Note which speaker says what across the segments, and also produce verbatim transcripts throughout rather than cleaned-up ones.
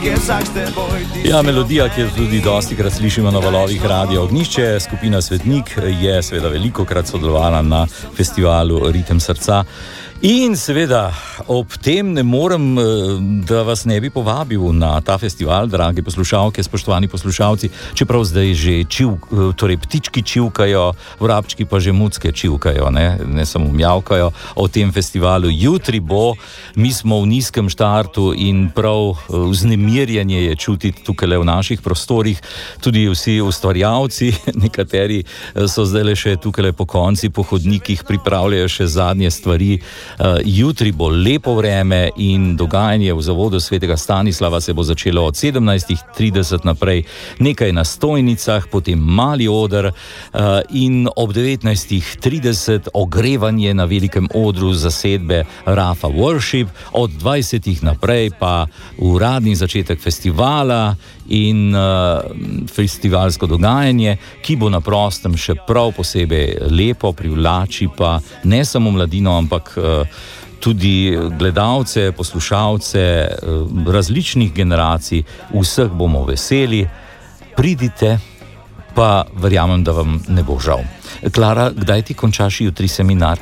Speaker 1: Ja, melodija, ki jo tudi dostikrat slišimo na valovih Radio Ognjišče, skupina Svetnik je seveda velikokrat sodelovala na festivalu Ritem srca. In seveda, ob tem ne morem, da vas ne bi povabil na ta festival, dragi poslušalke, spoštovani poslušalci, čeprav zdaj že čiv, torej ptički čivkajo, vrabčki pa že mucke čivkajo, ne, ne samo mjavkajo o tem festivalu. Jutri bo, mi smo v nizkem štartu in prav vznemirjenje je čutiti tukaj v naših prostorih, tudi vsi ustvarjalci, nekateri so zdaj še tukaj po konci, po hodnikih pripravljajo še zadnje stvari. Uh, jutri bo lepo vreme in dogajanje v Zavodu svetega Stanislava se bo začelo od sedemnajst trideset naprej, nekaj na stojnicah, potem mali oder uh, in ob devetnajst trideset ogrevanje na velikem odru zasedbe Rafa Worship, od dvajsetih naprej pa uradni začetek festivala in uh, festivalsko dogajanje, ki bo na prostem še prav posebej lepo, privlači pa ne samo mladino, ampak uh, tudi gledalce, poslušalce uh, različnih generacij, vseh bomo veseli. Pridite, pa verjamem, da vam ne bo žal. Klara, kdaj ti končaš jutri seminar?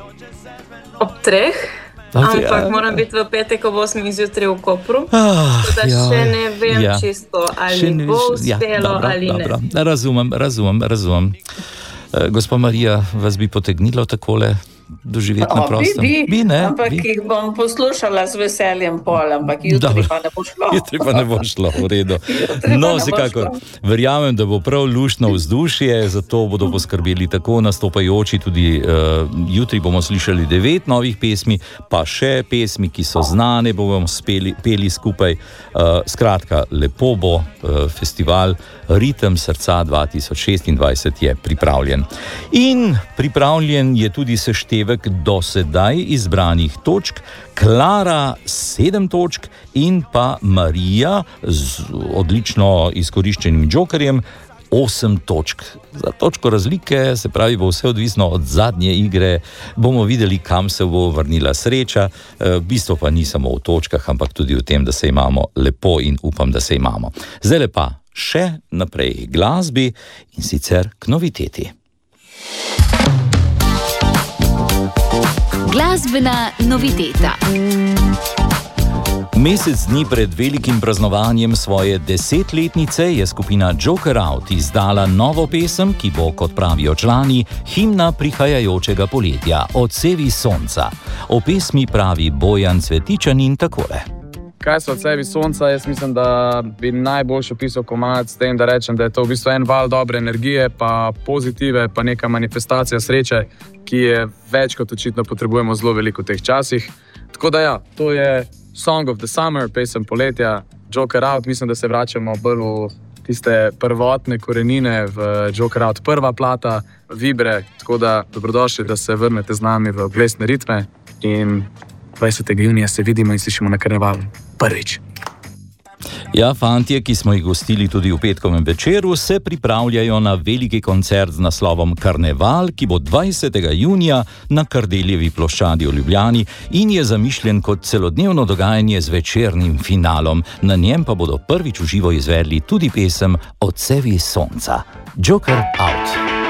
Speaker 2: Ob treh. Ampak ja, moram biti v petek ob osmih zjutraj v Kopru, ah, da ja, še ne vem ja. čisto, ali ne, bo uspelo ja, dobra, ali dobra. ne.
Speaker 1: Razumem, razumem, razumem. Uh, gospa Marija, vas bi potegnilo takole doživeti na prostem?
Speaker 3: Bi, bi,
Speaker 1: bi ne,
Speaker 3: ampak
Speaker 1: bi.
Speaker 3: Jih bom poslušala z veseljem pol, ampak jutri Dobre. pa ne bo šlo.
Speaker 1: Jutri pa ne bo šlo, v redu. No, vsekakor, verjamem, da bo prav luštno vzdušje, zato bodo poskrbeli tako nastopajoči, tudi uh, jutri bomo slišali devet novih pesmi, pa še pesmi, ki so znane, bomo speli, peli skupaj. Uh, skratka, lepo bo uh, festival Ritem srca dva tisoč šestindvajset je pripravljen. In pripravljen je tudi seštevek do sedaj izbranih točk. Klara sedem točk in pa Marija z odlično izkoriščenim džokerjem osem točk. Za točko razlike, se pravi, bo vse odvisno od zadnje igre, bomo videli, kam se bo vrnila sreča. E, bistvo pa ni samo v točkah, ampak tudi v tem, da se imamo lepo in upam, da se imamo. Zdaj pa še naprej glasbi in sicer k noviteti.
Speaker 4: Glasbena noviteta.
Speaker 1: Mesec dni pred velikim praznovanjem svoje desetletnice je skupina Joker Out izdala novo pesem, ki bo, kot pravijo člani, himna prihajajočega poletja, Odsevi sonca. O pesmi pravi Bojan Cvetičanin takole.
Speaker 5: Kaj so Odsevi sonca? Jaz mislim, da bi najboljši opisal komad s tem, da rečem, da je to v bistvu en val dobre energije, pa pozitive, pa neka manifestacija sreče, ki je več kot očitno potrebujemo zelo veliko v teh časih. Tako da ja, to je Song of the Summer, pesem poletja, Joker Out. Mislim, da se vračamo bolj v tiste prvotne korenine v Joker Out, prva plata, Vibre. Tako da dobrodošli, da se vrnete z nami v plesne ritme in dvajsetega junija se vidimo in slišimo na karnevalu prvič.
Speaker 1: Ja, fantje, ki smo jih gostili tudi v petkovem večeru, se pripravljajo na veliki koncert z naslovom Karneval, ki bo dvajsetega junija na Kardeljevi ploščadi v Ljubljani in je zamišljen kot celodnevno dogajanje z večernim finalom. Na njem pa bodo prvič v živo izvedli tudi pesem Odsevi sonca. Joker Out.